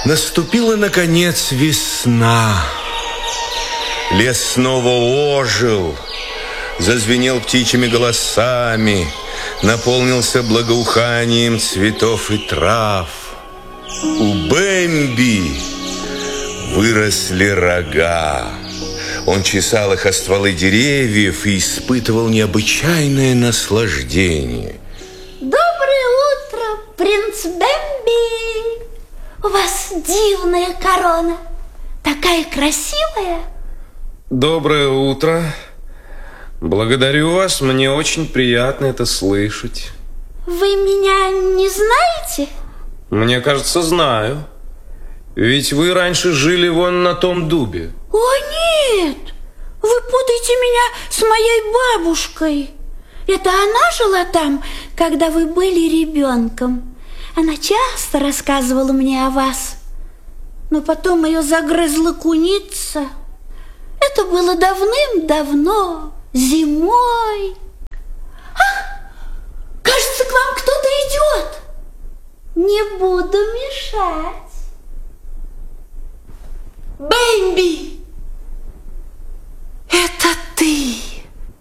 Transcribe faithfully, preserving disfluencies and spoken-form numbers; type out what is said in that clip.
Наступила, наконец, весна. Лес снова ожил, зазвенел птичьими голосами, наполнился благоуханием цветов и трав. У Бэмби выросли рога. Он чесал их о стволы деревьев и испытывал необычайное наслаждение. Доброе утро, принц Бэмби. У вас дивная корона, такая красивая. Доброе утро. Благодарю вас, мне очень приятно это слышать. Вы меня не знаете? Мне кажется, знаю. Ведь вы раньше жили вон на том дубе. О, нет! Вы путаете меня с моей бабушкой. Это она жила там, когда вы были ребенком. Она часто рассказывала мне о вас. Но потом ее загрызла куница. Это было давным-давно, зимой. А, кажется, к вам кто-то идет. Не буду мешать. Бэмби!